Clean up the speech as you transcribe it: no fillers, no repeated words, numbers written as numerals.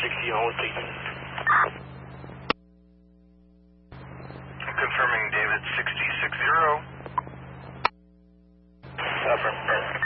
60 on with please. I'm confirming David 6060. Affirm.